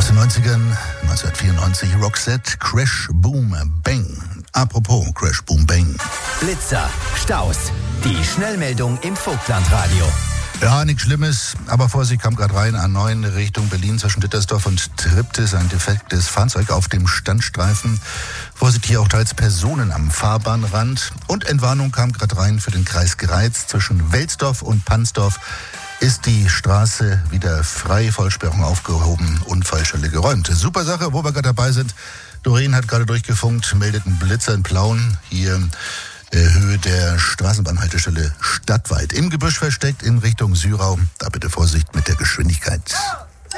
den 90ern, 1994, Roxette, Crash, Boom, Bang. Apropos Crash, Boom, Bang. Blitzer, Staus, die Schnellmeldung im Vogtlandradio. Ja, nichts Schlimmes, aber Vorsicht, kam gerade rein, A9 Richtung Berlin zwischen Dittersdorf und Triptis, ein defektes Fahrzeug auf dem Standstreifen. Vorsicht, hier auch teils Personen am Fahrbahnrand. Und Entwarnung kam gerade rein für den Kreis Greiz zwischen Welsdorf und Pansdorf. Ist die Straße wieder frei, Vollsperrung aufgehoben, Unfallstelle geräumt. Super Sache, wo wir gerade dabei sind. Doreen hat gerade durchgefunkt, meldet einen Blitzer in Plauen. Hier Höhe der Straßenbahnhaltestelle Stadtweit. Im Gebüsch versteckt in Richtung Syrau. Da bitte Vorsicht mit der Geschwindigkeit.